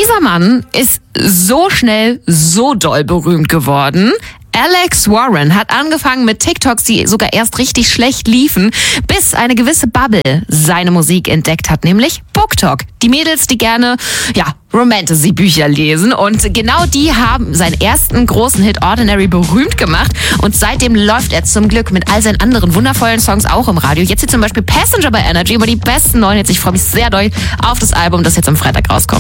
Dieser Mann ist so schnell, so doll berühmt geworden. Alex Warren hat angefangen mit TikToks, die sogar erst richtig schlecht liefen, bis eine gewisse Bubble seine Musik entdeckt hat, nämlich BookTok. Die Mädels, die gerne, Romantasy-Bücher lesen, und genau die haben seinen ersten großen Hit Ordinary berühmt gemacht, und seitdem läuft er zum Glück mit all seinen anderen wundervollen Songs auch im Radio. Jetzt hier zum Beispiel Passenger bei Energy, über die besten neuen Hits. Ich freue mich sehr doll auf das Album, das jetzt am Freitag rauskommt.